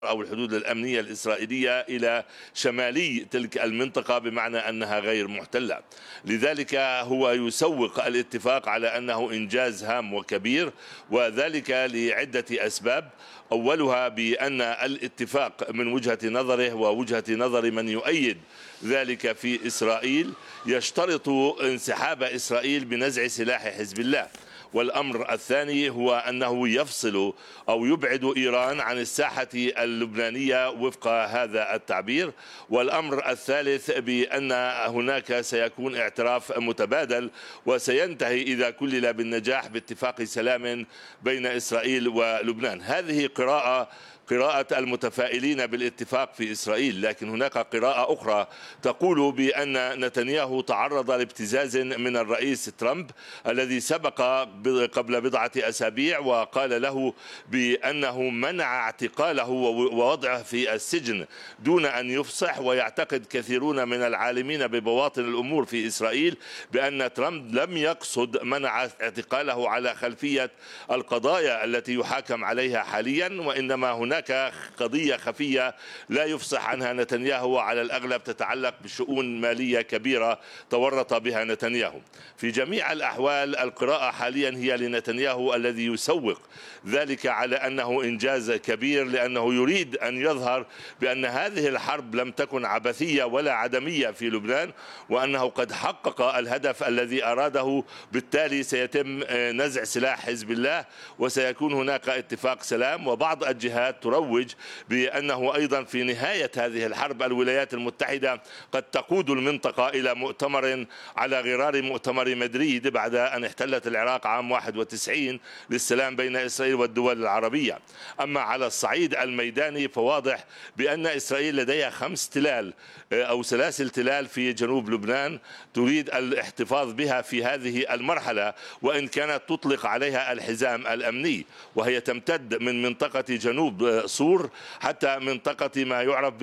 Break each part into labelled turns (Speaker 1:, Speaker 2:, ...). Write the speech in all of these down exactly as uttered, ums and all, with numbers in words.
Speaker 1: أو الحدود الأمنية الإسرائيلية إلى شمالي تلك المنطقة، بمعنى أنها غير محتلة. لذلك هو يسوق الاتفاق على أنه إنجاز هام وكبير، وذلك لعدة أسباب. أولها بأن الاتفاق من وجهة نظره ووجهة نظر من يؤيد ذلك في إسرائيل يشترط انسحاب إسرائيل بنزع سلاح حزب الله. والأمر الثاني هو أنه يفصل أو يبعد إيران عن الساحة اللبنانية وفق هذا التعبير. والأمر الثالث بأن هناك سيكون اعتراف متبادل، وسينتهي إذا كلل بالنجاح باتفاق سلام بين إسرائيل ولبنان. هذه قراءة قراءة المتفائلين بالاتفاق في إسرائيل، لكن هناك قراءة أخرى تقول بأن نتنياهو تعرض لابتزاز من الرئيس ترامب الذي سبق قبل بضعة أسابيع وقال له بأنه منع اعتقاله ووضعه في السجن دون أن يفصح. ويعتقد كثيرون من العالمين ببواطن الأمور في إسرائيل بأن ترامب لم يقصد منع اعتقاله على خلفية القضايا التي يحاكم عليها حاليا، وإنما هناك قضية خفية لا يفصح عنها نتنياهو، وعلى الأغلب تتعلق بشؤون مالية كبيرة تورط بها نتنياهو. في جميع الأحوال القراءة حاليا هي لنتنياهو الذي يسوق ذلك على أنه إنجاز كبير، لأنه يريد أن يظهر بأن هذه الحرب لم تكن عبثية ولا عدمية في لبنان، وأنه قد حقق الهدف الذي أراده. بالتالي سيتم نزع سلاح حزب الله وسيكون هناك اتفاق سلام. وبعض الجهات تروج بأنه أيضا في نهاية هذه الحرب الولايات المتحدة قد تقود المنطقة إلى مؤتمر على غرار مؤتمر مدريد بعد أن احتلت العراق عام واحد وتسعين للسلام بين إسرائيل والدول العربية. أما على الصعيد الميداني فواضح بأن إسرائيل لديها خمس تلال أو سلاسل تلال في جنوب لبنان تريد الاحتفاظ بها في هذه المرحلة، وإن كانت تطلق عليها الحزام الأمني، وهي تمتد من منطقة جنوب صور حتى منطقة ما يعرف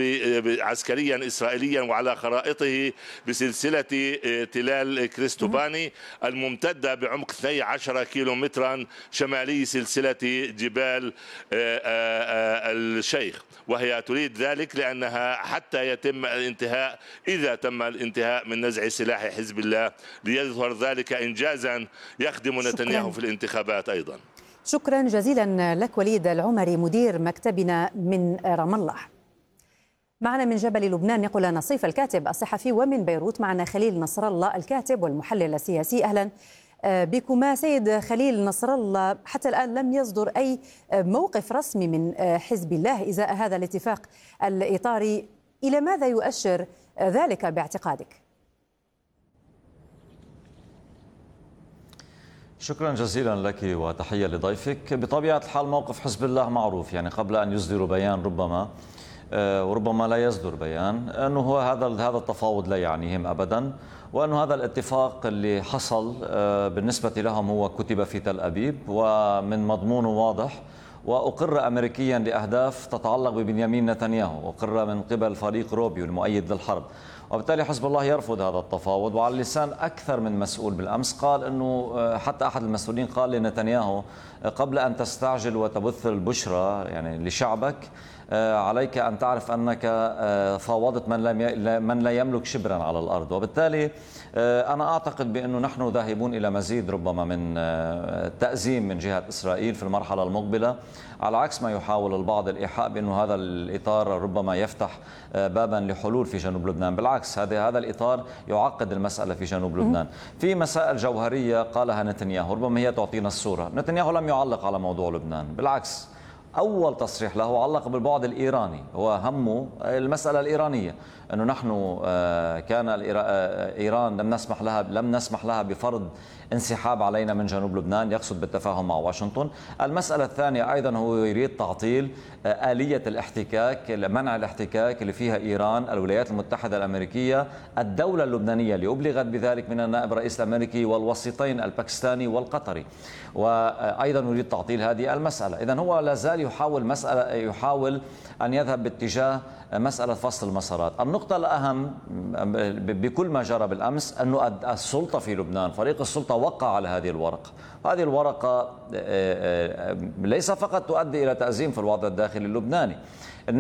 Speaker 1: عسكريا إسرائيليا وعلى خرائطه بسلسلة تلال كريستوباني الممتدة بعمق اثني عشر كيلومترا شمالي سلسلة جبال الشيخ. وهي تريد ذلك لأنها حتى يتم الانتهاء، إذا تم الانتهاء من نزع سلاح حزب الله، ليظهر ذلك إنجازا يخدم نتنياهو في الانتخابات أيضا.
Speaker 2: شكرا جزيلا لك وليد العمري مدير مكتبنا من رام الله. معنا من جبل لبنان نقول نصيف الكاتب الصحفي، ومن بيروت معنا خليل نصر الله الكاتب والمحلل السياسي. أهلا بكما سيد خليل نصر الله. حتى الآن لم يصدر أي موقف رسمي من حزب الله إزاء هذا الاتفاق الإطاري، إلى ماذا يؤشر ذلك باعتقادك؟
Speaker 3: شكرا جزيلا لك وتحية لضيفك. بطبيعة الحال موقف حزب الله معروف، يعني قبل أن يصدروا بيان ربما وربما لا يصدر بيان أنه هو هذا هذا التفاوض لا يعنيهم أبدا، وأنه هذا الاتفاق اللي حصل بالنسبة لهم هو كتب في تل أبيب ومن مضمونه واضح، وأقر أمريكيا لأهداف تتعلق ببنيامين نتنياهو، وأقر من قبل فريق روبيو المؤيد للحرب. وبالتالي حزب الله يرفض هذا التفاوض. وعلى لسان أكثر من مسؤول بالأمس قال أنه حتى أحد المسؤولين قال لنتنياهو قبل أن تستعجل وتبث البشرى يعني لشعبك عليك أن تعرف أنك فاوضت من لا من لا يملك شبرا على الأرض. وبالتالي أنا أعتقد بأنه نحن ذاهبون إلى مزيد ربما من تأزيم من جهة إسرائيل في المرحلة المقبلة، على عكس ما يحاول البعض الإيحاء بأنه هذا الإطار ربما يفتح بابا لحلول في جنوب لبنان. بالعكس، هذا هذا الإطار يعقد المسألة في جنوب لبنان. في مسائل جوهرية قالها نتنياهو ربما هي تعطينا الصورة. نتنياهو لم يعلق على موضوع لبنان، بالعكس أول تصريح له علق بالبعد الإيراني، هو همه المسألة الإيرانية، أنه نحن كان إيران لم نسمح لها لم نسمح لها بفرض انسحاب علينا من جنوب لبنان، يقصد بالتفاهم مع واشنطن. المسألة الثانية أيضا هو يريد تعطيل آلية الاحتكاك، منع الاحتكاك اللي فيها إيران، الولايات المتحدة الأمريكية، الدولة اللبنانية اللي أبلغت بذلك من النائب الرئيس الأمريكي والوسيطين الباكستاني والقطري، وأيضا يريد تعطيل هذه المسألة. إذن هو لا زال يحاول مسألة يحاول أن يذهب باتجاه مسألة فصل المسارات. النقطة الأهم بكل ما جرى بالأمس أنه السلطة في لبنان، فريق السلطة وقع على هذه الورقة. هذه الورقة ليس فقط تؤدي إلى تأزيم في الوضع الداخلي اللبناني،